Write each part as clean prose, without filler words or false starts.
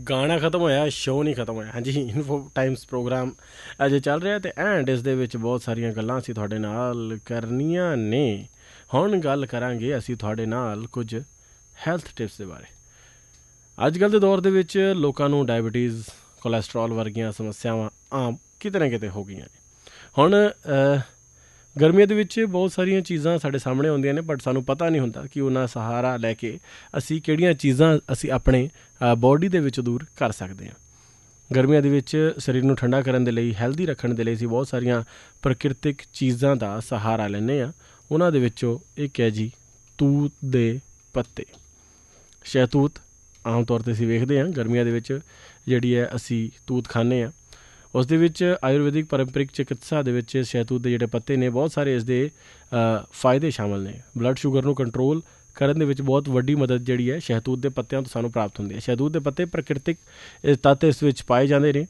ਗਾਣਾ ਖਤਮ ਹੋਇਆ, ਸ਼ੋਅ ਨਹੀਂ ਖਤਮ ਹੋਇਆ। ਹਾਂਜੀ, ਇਨਫੋ ਟਾਈਮਸ ਪ੍ਰੋਗਰਾਮ ਅਜੇ ਚੱਲ ਰਿਹਾ ਅਤੇ ਐਂਡ ਇਸ ਦੇ ਵਿੱਚ ਬਹੁਤ ਸਾਰੀਆਂ ਗੱਲਾਂ ਅਸੀਂ ਤੁਹਾਡੇ ਨਾਲ ਕਰਨੀਆਂ ਨੇ। ਹੁਣ ਗੱਲ ਕਰਾਂਗੇ ਅਸੀਂ ਤੁਹਾਡੇ ਨਾਲ ਕੁਝ ਹੈਲਥ ਟਿਪਸ ਦੇ ਬਾਰੇ। ਅੱਜ ਕੱਲ੍ਹ ਦੇ ਦੌਰ ਦੇ ਵਿੱਚ ਲੋਕਾਂ ਨੂੰ ਡਾਇਬਟੀਜ਼, ਕੋਲੈਸਟਰੋਲ ਵਰਗੀਆਂ ਸਮੱਸਿਆਵਾਂ ਆਮ ਕਿਤੇ ਨਾ ਕਿਤੇ ਹੋ ਗਈਆਂ ਨੇ। ਹੁਣ ਗਰਮੀਆਂ ਦੇ ਵਿੱਚ ਬਹੁਤ ਸਾਰੀਆਂ ਚੀਜ਼ਾਂ ਸਾਡੇ ਸਾਹਮਣੇ ਆਉਂਦੀਆਂ ਨੇ, ਬਟ ਸਾਨੂੰ ਪਤਾ ਨਹੀਂ ਹੁੰਦਾ ਕਿ ਉਹਨਾਂ ਸਹਾਰਾ ਲੈ ਕੇ ਅਸੀਂ ਕਿਹੜੀਆਂ ਚੀਜ਼ਾਂ ਅਸੀਂ ਆਪਣੇ ਬੋਡੀ ਦੇ ਵਿੱਚ ਦੂਰ ਕਰ ਸਕਦੇ ਹਾਂ। ਗਰਮੀਆਂ ਦੇ ਵਿੱਚ ਸਰੀਰ ਨੂੰ ਠੰਡਾ ਕਰਨ ਦੇ ਲਈ, ਹੈਲਦੀ ਰੱਖਣ ਦੇ ਲਈ ਅਸੀਂ ਬਹੁਤ ਸਾਰੀਆਂ ਪ੍ਰਕਿਰਤਿਕ ਚੀਜ਼ਾਂ ਦਾ ਸਹਾਰਾ ਲੈਂਦੇ ਹਾਂ। ਉਹਨਾਂ ਦੇ ਵਿੱਚੋਂ ਇੱਕ ਹੈ ਜੀ ਤੂਤ ਦੇ ਪੱਤੇ। ਸ਼ਹਿਤੂਤ ਆਮ ਤੌਰ 'ਤੇ ਅਸੀਂ ਵੇਖਦੇ ਹਾਂ ਗਰਮੀਆਂ ਦੇ ਵਿੱਚ ਜਿਹੜੀ ਹੈ ਅਸੀਂ ਤੂਤ ਖਾਂਦੇ ਹਾਂ। ਉਸ ਦੇ ਵਿੱਚ ਆਯੁਰਵੈਦਿਕ ਪਰੰਪਰਿਕ ਚਿਕਿਤਸਾ ਦੇ ਵਿੱਚ ਸ਼ਹਿਤੂਤ ਦੇ ਜਿਹੜੇ ਪੱਤੇ ਨੇ, ਬਹੁਤ ਸਾਰੇ ਇਸ ਦੇ ਫਾਇਦੇ ਸ਼ਾਮਲ ਨੇ। ਬਲੱਡ ਸ਼ੂਗਰ ਨੂੰ ਕੰਟਰੋਲ ਕਰਨ ਦੇ ਵਿੱਚ ਬਹੁਤ ਵੱਡੀ ਮਦਦ ਜਿਹੜੀ ਹੈ ਸ਼ਹਿਤੂਤ ਦੇ ਪੱਤਿਆਂ ਤੋਂ ਸਾਨੂੰ ਪ੍ਰਾਪਤ ਹੁੰਦੀ ਹੈ। ਸ਼ਹਿਤੂਤ ਦੇ ਪੱਤੇ ਪ੍ਰਕਿਰਤਿਕ ਤੱਤ ਇਸ ਵਿੱਚ ਪਾਏ ਜਾਂਦੇ ਨੇ।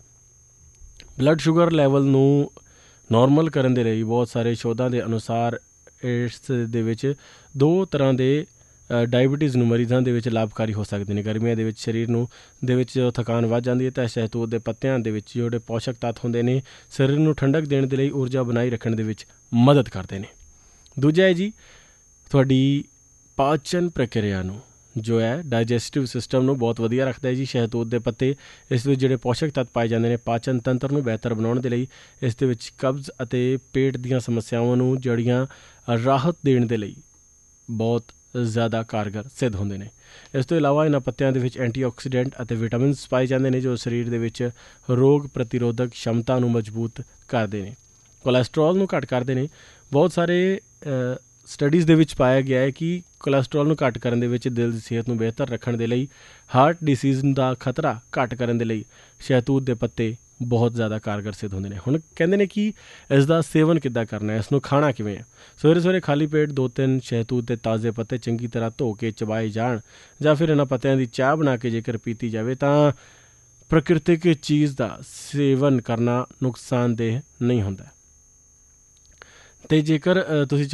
ਬਲੱਡ ਸ਼ੂਗਰ ਲੈਵਲ ਨੂੰ ਨੋਰਮਲ ਕਰਨ ਦੇ ਲਈ ਬਹੁਤ ਸਾਰੇ ਸ਼ੋਧਾਂ ਦੇ ਅਨੁਸਾਰ ਇਸ ਦੇ ਵਿੱਚ 2 ਤਰ੍ਹਾਂ ਦੇ ਡਾਇਬਟੀਜ਼ ਨੂੰ ਮਰੀਜ਼ਾਂ ਦੇ ਵਿੱਚ ਲਾਭਕਾਰੀ ਹੋ ਸਕਦੇ ਨੇ। ਗਰਮੀਆਂ ਦੇ ਵਿੱਚ ਸਰੀਰ ਨੂੰ ਦੇ ਵਿੱਚ ਥਕਾਨ ਵੱਧ ਜਾਂਦੀ ਹੈ ਤਾਂ ਸ਼ਹਿਤੂਤ ਦੇ ਪੱਤਿਆਂ ਦੇ ਵਿੱਚ ਜਿਹੜੇ ਪੋਸ਼ਕ ਤੱਤ ਹੁੰਦੇ ਨੇ ਸਰੀਰ ਨੂੰ ਠੰਡਕ ਦੇਣ ਦੇ ਲਈ, ਊਰਜਾ ਬਣਾਈ ਰੱਖਣ ਦੇ ਵਿੱਚ ਮਦਦ ਕਰਦੇ ਨੇ। ਦੂਜਾ ਹੈ ਜੀ ਤੁਹਾਡੀ ਪਾਚਨ ਪ੍ਰਕਿਰਿਆ ਨੂੰ, ਜੋ ਹੈ ਡਾਈਜੈਸਟਿਵ ਸਿਸਟਮ ਨੂੰ ਬਹੁਤ ਵਧੀਆ ਰੱਖਦਾ ਹੈ ਜੀ ਸ਼ਹਿਤੂਤ ਦੇ ਪੱਤੇ। ਇਸ ਵਿੱਚ ਜਿਹੜੇ ਪੋਸ਼ਕ ਤੱਤ ਪਾਏ ਜਾਂਦੇ ਨੇ ਪਾਚਨ ਤੰਤਰ ਨੂੰ ਬਿਹਤਰ ਬਣਾਉਣ ਦੇ ਲਈ, ਇਸ ਦੇ ਵਿੱਚ ਕਬਜ਼ ਅਤੇ ਪੇਟ ਦੀਆਂ ਸਮੱਸਿਆਵਾਂ ਨੂੰ ਜਿਹੜੀਆਂ ਰਾਹਤ ਦੇਣ ਦੇ ਲਈ ਬਹੁਤ ਜ਼ਿਆਦਾ ਕਾਰਗਰ ਸਿੱਧ ਹੁੰਦੇ ਨੇ। ਇਸ ਤੋਂ ਇਲਾਵਾ ਇਹਨਾਂ ਪੱਤਿਆਂ ਦੇ ਵਿੱਚ ਐਂਟੀਆਕਸੀਡੈਂਟ ਅਤੇ ਵਿਟਾਮਿਨਸ ਪਾਏ ਜਾਂਦੇ ਨੇ ਜੋ ਸਰੀਰ ਦੇ ਵਿੱਚ ਰੋਗ ਪ੍ਰਤੀਰੋਧਕ ਸ਼ਮਤਾ ਨੂੰ ਮਜ਼ਬੂਤ ਕਰਦੇ ਨੇ, ਕੋਲੈਸਟਰੋਲ ਨੂੰ ਘੱਟ ਕਰਦੇ ਨੇ। ਬਹੁਤ ਸਾਰੇ ਸਟੱਡੀਜ਼ ਦੇ ਵਿੱਚ ਪਾਇਆ ਗਿਆ ਹੈ ਕਿ ਕੋਲੈਸਟਰੋਲ ਨੂੰ ਘੱਟ ਕਰਨ ਦੇ ਵਿੱਚ, ਦਿਲ ਦੀ ਸਿਹਤ ਨੂੰ ਬਿਹਤਰ ਰੱਖਣ ਦੇ ਲਈ, ਹਾਰਟ ਡਿਸੀਜ਼ ਦਾ ਖਤਰਾ ਘੱਟ ਕਰਨ ਦੇ ਲਈ ਸ਼ਹਿਤੂਤ ਦੇ ਪੱਤੇ ਬਹੁਤ ਜ਼ਿਆਦਾ ਕਾਰਗਰ ਸਿੱਧ ਹੁੰਦੇ ਨੇ। ਹੁਣ ਕਹਿੰਦੇ ਨੇ ਕਿ ਇਸ ਦਾ ਸੇਵਨ ਕਿੱਦਾਂ ਕਰਨਾ ਹੈ, ਇਸ ਨੂੰ ਖਾਣਾ ਕਿਵੇਂ ਹੈ। ਸਵੇਰੇ ਸਵੇਰੇ ਖਾਲੀ ਪੇਟ 2-3 ਸ਼ਹਿਤੂਤ ਦੇ ਤਾਜ਼ੇ ਪੱਤੇ ਚੰਗੀ ਤਰ੍ਹਾਂ ਧੋ ਕੇ ਚਬਾਏ ਜਾਣ, ਜਾਂ ਫਿਰ ਇਹਨਾਂ ਪੱਤਿਆਂ ਦੀ ਚਾਹ ਬਣਾ ਕੇ ਜੇਕਰ ਪੀਤੀ ਜਾਵੇ ਤਾਂ ਪ੍ਰਕਿਰਤਿਕ ਚੀਜ਼ ਦਾ ਸੇਵਨ ਕਰਨਾ ਨੁਕਸਾਨਦੇਹ ਨਹੀਂ ਹੁੰਦਾ। ਅਤੇ ਜੇਕਰ ਤੁਸੀਂ